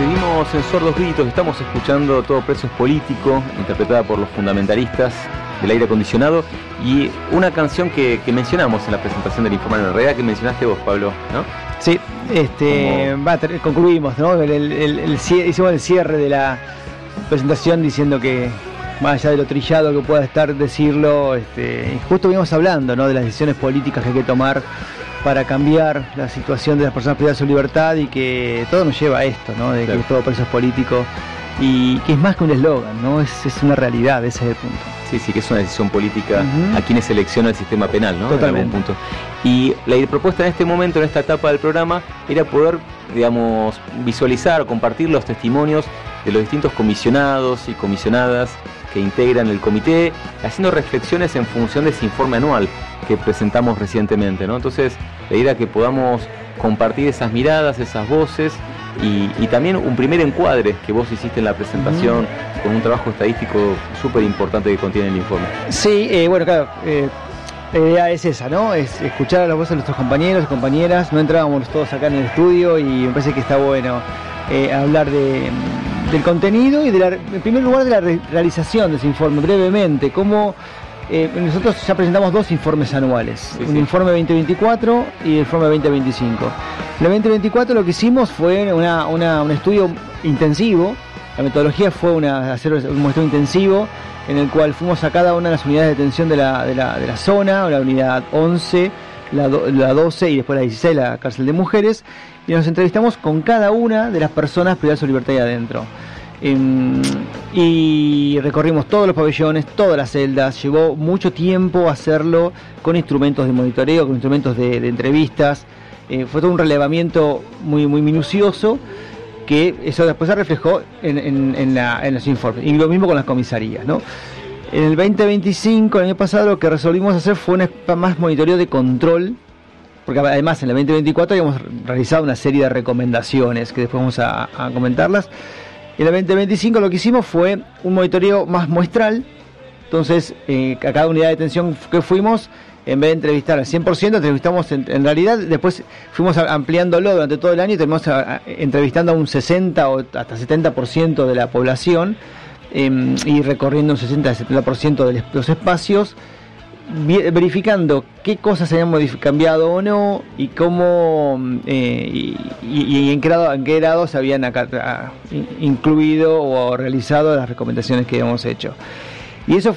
Seguimos en Sordos Gritos, estamos escuchando Todo Preso es Político, interpretada por los fundamentalistas del aire acondicionado, y una canción que mencionamos en la presentación del informe, en realidad que mencionaste vos, Pablo, ¿no? Sí, concluimos, ¿no? Hicimos el cierre de la presentación diciendo que, más allá de lo trillado que pueda estar decirlo, justo venimos hablando, ¿no?, de las decisiones políticas que hay que tomar para cambiar la situación de las personas privadas de su libertad, y que todo nos lleva a esto, ¿no?, de claro, que todo preso es político, y que es más que un eslogan, ¿no? Es una realidad, ese es el punto. Sí, que es una decisión política a quienes selecciona el sistema penal, ¿no? Totalmente. En algún punto. Y la propuesta en este momento, en esta etapa del programa, era poder, digamos, visualizar o compartir los testimonios de los distintos comisionados y comisionadas que integran el comité, haciendo reflexiones en función de ese informe anual que presentamos recientemente, ¿no? Entonces, la idea es que podamos compartir esas miradas, esas voces, y también un primer encuadre que vos hiciste en la presentación con un trabajo estadístico súper importante que contiene el informe. Sí, bueno, claro, la idea es esa, ¿no? Es escuchar a las voces de nuestros compañeros y compañeras. No entrábamos todos acá en el estudio, y me parece que está bueno hablar del contenido y en primer lugar de la realización de ese informe, brevemente. Cómo nosotros ya presentamos dos informes anuales, un informe 2024 y el informe 2025. En el 2024 lo que hicimos fue un estudio intensivo. La metodología fue hacer un muestreo intensivo en el cual fuimos a cada una de las unidades de detención de la zona, la unidad 11, la 12 y después la 16, la cárcel de mujeres, y nos entrevistamos con cada una de las personas privadas de su libertad ahí adentro. Y recorrimos todos los pabellones, todas las celdas. Llevó mucho tiempo hacerlo con instrumentos de monitoreo, con instrumentos de entrevistas. Fue todo un relevamiento muy, muy minucioso, que eso después se reflejó en los informes. Y lo mismo con las comisarías, ¿no? En el 2025, el año pasado, lo que resolvimos hacer fue más monitoreo de control, porque además en el 2024 habíamos realizado una serie de recomendaciones que después vamos a comentarlas. En el 2025 lo que hicimos fue un monitoreo más muestral. Entonces, a cada unidad de detención que fuimos, en vez de entrevistar al 100%, entrevistamos en realidad, después fuimos ampliándolo durante todo el año y terminamos entrevistando a un 60 o hasta 70% de la población, y recorriendo un 60-70% de los espacios, verificando qué cosas habían cambiado o no, y cómo y en qué grado se habían incluido o realizado las recomendaciones que habíamos hecho. Y eso